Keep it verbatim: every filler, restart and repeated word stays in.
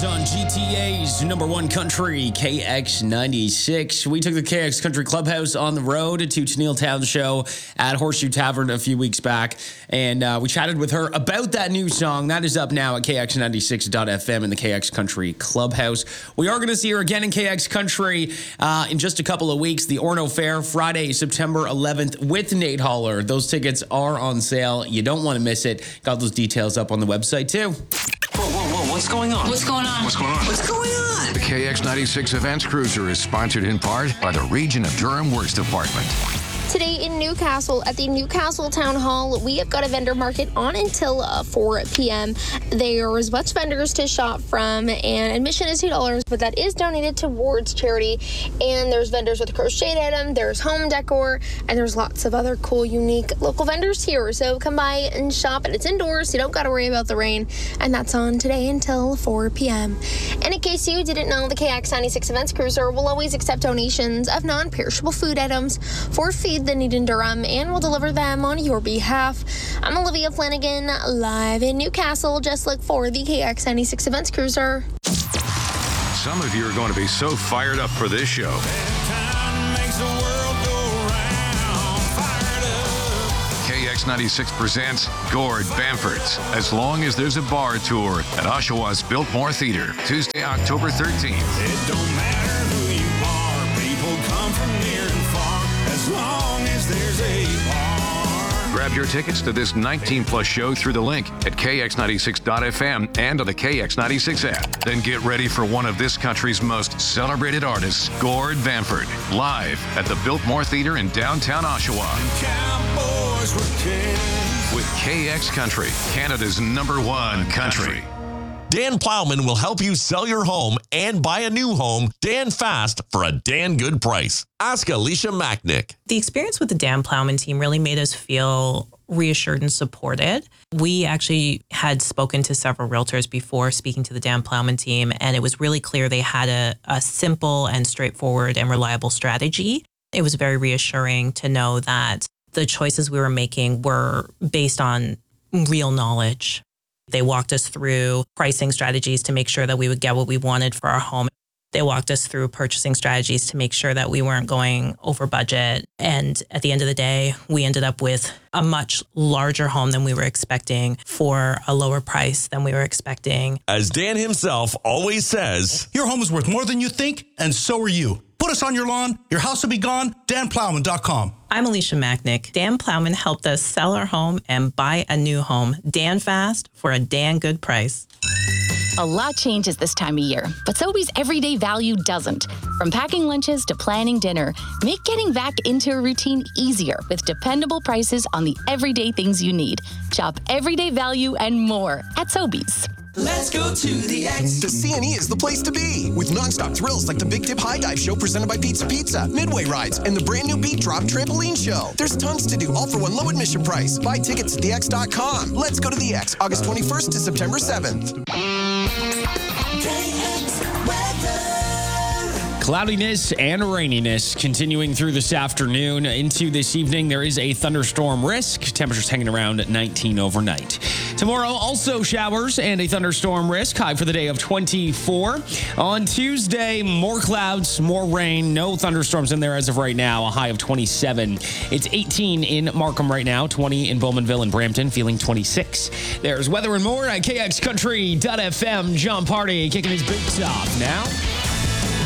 Is on G T A's number one country, K X ninety-six. We took the K X Country Clubhouse on the road to Tennille Town show at Horseshoe Tavern a few weeks back, and uh, we chatted with her about that new song. That is up now at K X ninety-six dot F M in the K X Country Clubhouse. We are going to see her again in K X Country uh, in just a couple of weeks. The Orono Fair, Friday, September eleventh, with Nate Holler. Those tickets are on sale. You don't want to miss it. Got those details up on the website, too. Whoa, whoa, whoa, what's going on? What's going on? What's going on? What's going on? The K X ninety-six Events Cruiser is sponsored in part by the Region of Durham Works Department. Today in Newcastle, at the Newcastle Town Hall, we have got a vendor market on until uh, four p.m. There's a bunch of vendors to shop from, and admission is two dollars, but that is donated towards charity. And there's vendors with a crocheted item, there's home decor, and there's lots of other cool, unique local vendors here. So come by and shop, and it's indoors, so you don't got to worry about the rain. And that's on today until four p.m. And in case you didn't know, the K X ninety-six Events Cruiser will always accept donations of non-perishable food items for Feed the Need in Durham, and will deliver them on your behalf. I'm Olivia Flanagan, live in Newcastle. Just look for the K X ninety-six Events Cruiser. Some of you are going to be so fired up for this show. K X ninety-six presents Gord Bamford's As Long as There's a Bar tour at Oshawa's Biltmore Theatre, Tuesday, October thirteenth. It don't matter who you are, people come from near and far, as long as there's a bar. Grab your tickets to this nineteen plus show through the link at K X ninety-six dot F M and on the K X ninety-six app. Then get ready for one of this country's most celebrated artists, Gord Bamford, live at the Biltmore Theatre in downtown Oshawa. Cowboys were kings. With K X Country, Canada's number one country. Dan Plowman will help you sell your home and buy a new home Dan fast for a Dan good price. Ask Alicia Macknick. The experience with the Dan Plowman team really made us feel reassured and supported. We actually had spoken to several realtors before speaking to the Dan Plowman team, and it was really clear they had a, a simple and straightforward and reliable strategy. It was very reassuring to know that the choices we were making were based on real knowledge. They walked us through pricing strategies to make sure that we would get what we wanted for our home. They walked us through purchasing strategies to make sure that we weren't going over budget. And at the end of the day, we ended up with a much larger home than we were expecting for a lower price than we were expecting. As Dan himself always says, your home is worth more than you think, and so are you. Put us on your lawn, your house will be gone, dan plowman dot com. I'm Alicia Macknick. Dan Plowman helped us sell our home and buy a new home. Dan fast for a Dan good price. A lot changes this time of year, but Sobeys everyday value doesn't. From packing lunches to planning dinner, make getting back into a routine easier with dependable prices on the everyday things you need. Shop everyday value and more at Sobeys. Let's go to the X. The C and E is the place to be, with nonstop thrills like the Big Tip High Dive Show presented by Pizza Pizza, Midway Rides, and the brand new Beat Drop Trampoline Show. There's tons to do, all for one low admission price. Buy tickets at the x dot com. Let's go to the X, August twenty-first to September seventh. Cloudiness and raininess continuing through this afternoon into this evening. There is a thunderstorm risk. Temperatures hanging around nineteen overnight. Tomorrow, also showers and a thunderstorm risk. High for the day of twenty-four. On Tuesday, more clouds, more rain. No thunderstorms in there as of right now. A high of twenty-seven. It's eighteen in Markham right now. twenty in Bowmanville and Brampton. Feeling twenty-six. There's weather and more at K X Country dot F M. John Party kicking his boots off now.